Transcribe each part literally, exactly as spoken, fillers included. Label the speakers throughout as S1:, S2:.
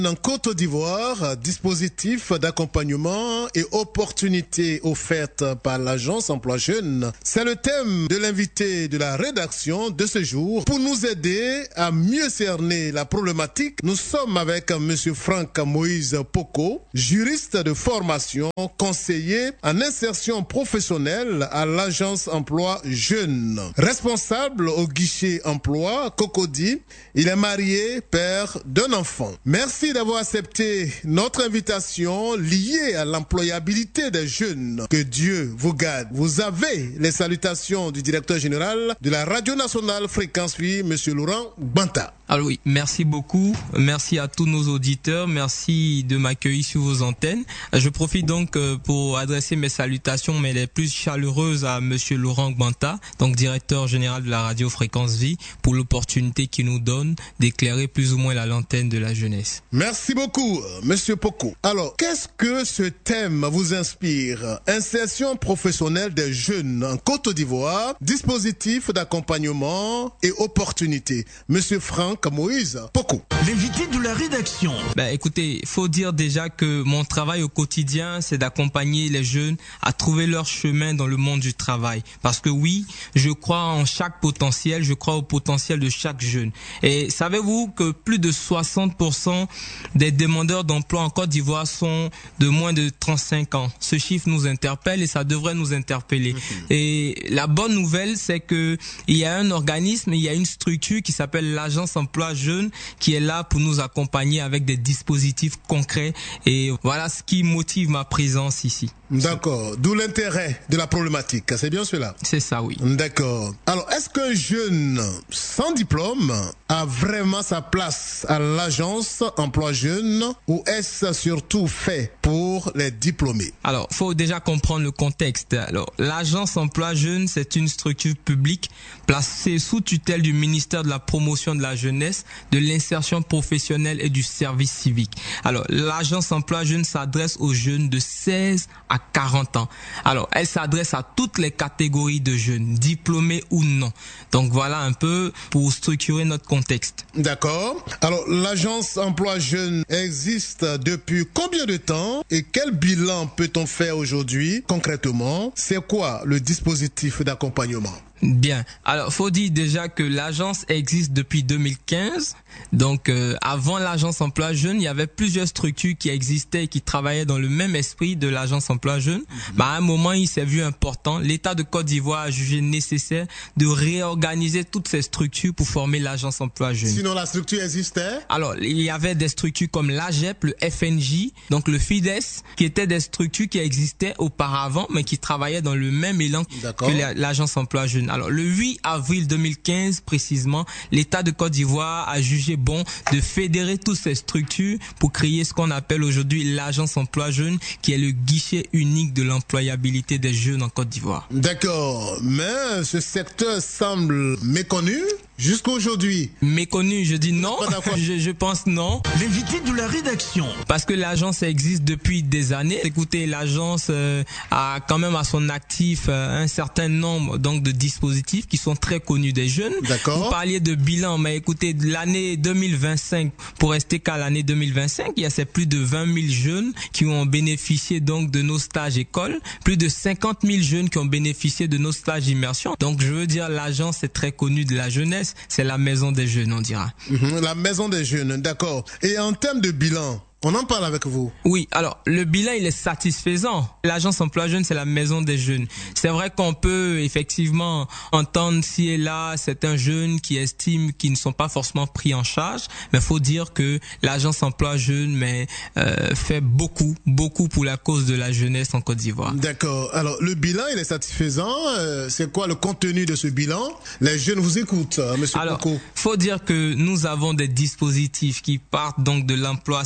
S1: En Côte d'Ivoire, dispositif d'accompagnement et opportunités offertes par l'agence Emploi Jeunes. C'est le thème de l'invité de la rédaction de ce jour. Pour nous aider à mieux cerner la problématique, nous sommes avec monsieur Franck Moïse Poko, juriste de formation, conseiller en insertion professionnelle à l'agence Emploi Jeunes. Responsable au guichet emploi, Cocody, il est marié, père d'un enfant. Merci d'avoir accepté notre invitation liée à l'employabilité des jeunes. Que Dieu vous garde. Vous avez les salutations du directeur général de la Radio Nationale Fréquence huit, monsieur Laurent Gbanta.
S2: Alors oui, merci beaucoup. Merci à tous nos auditeurs. Merci de m'accueillir sur vos antennes. Je profite donc pour adresser mes salutations, mais les plus chaleureuses à monsieur Laurent Gbanta, donc directeur général de la Radio Fréquence Vie, pour l'opportunité qu'il nous donne d'éclairer plus ou moins la lanterne de la jeunesse.
S1: Merci beaucoup, monsieur Poko. Alors, qu'est-ce que ce thème vous inspire? Insertion professionnelle des jeunes en Côte d'Ivoire, dispositif d'accompagnement et opportunités. Monsieur Franck Moïse Poko.
S3: L'invité de la rédaction.
S2: Ben, écoutez, il faut dire déjà que mon travail au quotidien, c'est d'accompagner les jeunes à trouver leur chemin dans le monde du travail. Parce que oui, je crois en chaque potentiel, je crois au potentiel de chaque jeune. Et savez-vous que plus de soixante pour cent des demandeurs d'emploi en Côte d'Ivoire sont de moins de trente-cinq ans. Ce chiffre nous interpelle et ça devrait nous interpeller. Mmh. Et la bonne nouvelle, c'est que il y a un organisme, il y a une structure qui s'appelle l'agence Emploi Jeunes qui est là pour nous accompagner avec des dispositifs concrets. Et voilà ce qui motive ma présence ici.
S1: D'accord. D'où l'intérêt de la problématique. C'est bien cela?
S2: C'est ça, oui.
S1: D'accord. Alors, est-ce qu'un jeune sans diplôme a vraiment sa place à l'agence Emploi Jeunes ou est-ce surtout fait pour les diplômés?
S2: Alors, faut déjà comprendre le contexte. Alors, l'agence Emploi Jeunes, c'est une structure publique placée sous tutelle du ministère de la Promotion de la Jeunesse, de l'insertion professionnelle et du service civique. Alors, l'agence Emploi Jeunes s'adresse aux jeunes de seize à quarante ans. Alors, elle s'adresse à toutes les catégories de jeunes, diplômés ou non. Donc, voilà un peu pour structurer notre contexte.
S1: D'accord. Alors, l'agence Emploi Jeunes existe depuis combien de temps et quel bilan peut-on faire aujourd'hui concrètement? C'est quoi le dispositif d'accompagnement?
S2: Bien. Alors, faut dire déjà que l'agence existe depuis deux mille quinze. Donc, euh, avant l'agence Emploi Jeunes, il y avait plusieurs structures qui existaient et qui travaillaient dans le même esprit de l'agence Emploi Jeunes. Mm-hmm. Bah, à un moment, il s'est vu important. L'État de Côte d'Ivoire a jugé nécessaire de réorganiser toutes ces structures pour former l'agence Emploi Jeunes.
S1: Sinon, la structure existait?
S2: Alors, il y avait des structures comme l'A G E P, le F N J, donc le FIDES, qui étaient des structures qui existaient auparavant, mais qui travaillaient dans le même élan D'accord. que l'agence Emploi Jeunes. Alors, le huit avril deux mille quinze, précisément, l'État de Côte d'Ivoire a jugé bon de fédérer toutes ces structures pour créer ce qu'on appelle aujourd'hui l'agence Emploi Jeunes, qui est le guichet unique de l'employabilité des jeunes en Côte d'Ivoire.
S1: D'accord, mais ce secteur semble méconnu jusqu'à aujourd'hui.
S2: Méconnu, je dis non. je, je pense non.
S3: L'invité de la rédaction.
S2: Parce que l'agence existe depuis des années. Écoutez, l'agence euh, a quand même à son actif euh, un certain nombre donc de dispositifs qui sont très connus des jeunes.
S1: D'accord.
S2: Vous parliez de bilan, mais écoutez, l'année deux mille vingt-cinq, pour rester qu'à l'année deux mille vingt-cinq, il y a ces plus de vingt mille jeunes qui ont bénéficié donc de nos stages écoles, plus de cinquante mille jeunes qui ont bénéficié de nos stages immersion. Donc je veux dire, l'agence est très connue de la jeunesse. C'est la maison des jeunes, on dira.
S1: Mmh, la maison des jeunes, d'accord. Et en termes de bilan, on en parle avec vous?
S2: Oui, alors le bilan il est satisfaisant. L'agence Emploi Jeunes, c'est la maison des jeunes. C'est vrai qu'on peut effectivement entendre ci et là certains jeunes qui estiment qu'ils ne sont pas forcément pris en charge, mais faut dire que l'agence Emploi Jeunes mais euh, fait beaucoup, beaucoup pour la cause de la jeunesse en Côte d'Ivoire.
S1: D'accord. Alors le bilan il est satisfaisant. Euh, c'est quoi le contenu de ce bilan? Les jeunes vous écoutent, euh, Monsieur
S2: Alors,
S1: Poko.
S2: faut dire que nous avons des dispositifs qui partent donc de l'emploi salarié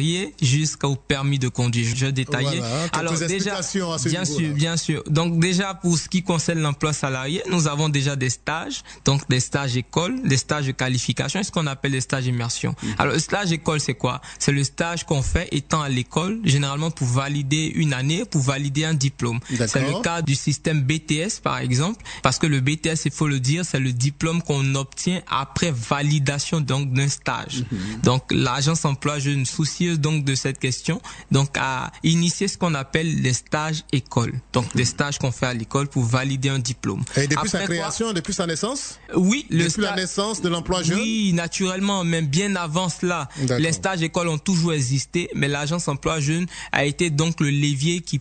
S2: salarié jusqu'au permis de conduire. Je vais détailler.
S1: Voilà,
S2: Alors déjà,
S1: à ce
S2: bien
S1: niveau-là.
S2: sûr, bien sûr. Donc déjà pour ce qui concerne l'emploi salarié, nous avons déjà des stages, donc des stages école, des stages de qualification, et ce qu'on appelle des stages immersion. Mmh. Alors le stage école, c'est quoi? C'est le stage qu'on fait étant à l'école, généralement pour valider une année, pour valider un diplôme. C'est le cas du système B T S par exemple, parce que le B T S, il faut le dire, c'est le diplôme qu'on obtient après validation donc d'un stage. Mmh. Donc l'agence emploi jeune soucieuse donc de cette question, donc a initié ce qu'on appelle les stages école. Donc mmh. des stages qu'on fait à l'école pour valider un diplôme.
S1: Et depuis
S2: après
S1: sa création, quoi? Depuis sa naissance?
S2: Oui, le
S1: depuis la naissance de l'emploi jeune?
S2: Oui, naturellement, même bien avant cela, les stages écoles ont toujours existé, mais l'agence emploi jeune a été donc le levier qui